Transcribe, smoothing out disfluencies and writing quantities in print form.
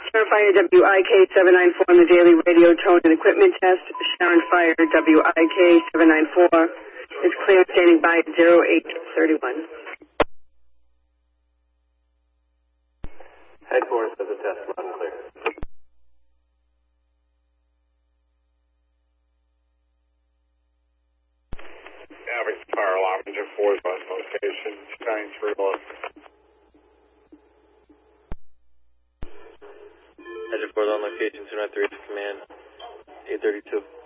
Sharon Fire WIK-794 on the daily radio tone and equipment test. Sharon Fire WIK-794 is clear, standing by at 0831. Headquarters of the test, loud and clear. Average fire alarm, engine 4 is bus location, Stein 311. Engine 4 is on location, 293 to command, 832.